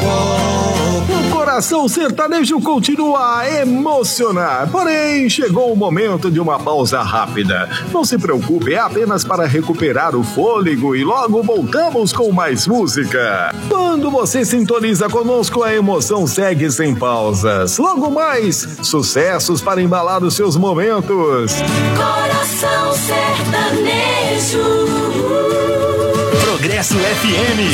O coração sertanejo continua a emocionar, porém chegou o momento de uma pausa rápida. Não se preocupe, é apenas para recuperar o fôlego e logo voltamos com mais música. Quando você sintoniza conosco, a emoção segue sem pausas. Logo mais, sucessos para embalar os seus momentos. Coração sertanejo. Progresso FM.